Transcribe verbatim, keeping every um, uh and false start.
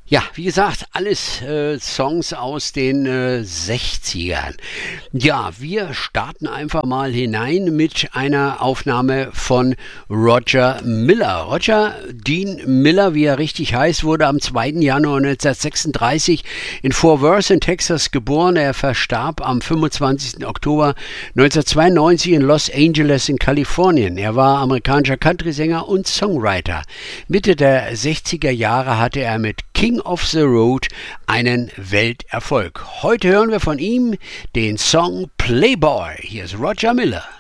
Ja, wie gesagt, alles äh, Songs aus den äh, sechzigern. Ja, wir starten einfach mal hinein mit einer Aufnahme von Roger Miller. Roger Dean Miller, wie er richtig heißt, wurde am zweiten Januar neunzehnhundertsechsunddreißig in Fort Worth in Texas geboren. Er verstarb am fünfundzwanzigsten Oktober neunzehnhundertzweiundneunzig in Los Angeles in Kalifornien. Er war amerikanischer Country-Sänger und Songwriter. Mitte der sechziger Jahre hatte er mit King of the Road einen Welterfolg. Heute hören wir von ihm den Song Playboy. Hier ist Roger Miller.